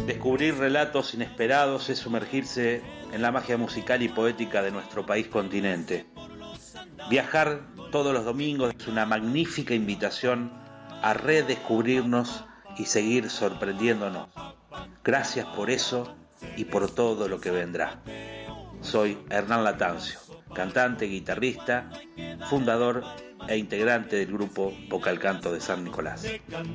Descubrir relatos inesperados es sumergirse en la magia musical y poética de nuestro país continente. Viajar todos los domingos es una magnífica invitación a redescubrirnos y seguir sorprendiéndonos. Gracias por eso y por todo lo que vendrá. Soy Hernán Latancio, cantante, guitarrista, fundador e integrante del grupo Vocal Canto de San Nicolás.